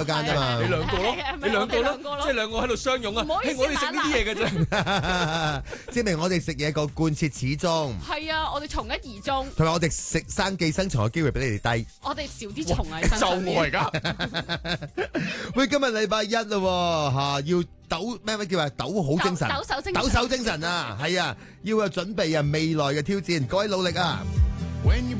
嗰間啫嘛。 你兩個咯，你兩個咯，即係兩個喺度相擁啊！我哋食呢啲嘢嘅啫， 證明我哋食嘢個貫徹始終。 係啊，我哋從一而終， 同埋我哋食生寄生蟲嘅機會比你哋低。 我哋少啲蟲喺身上面。 就我而家。 喂，今日禮拜一咯吓，要咩叫抖好精神，抖擻精神啊，係啊，要有準備啊，未來嘅挑戰，各位努力啊！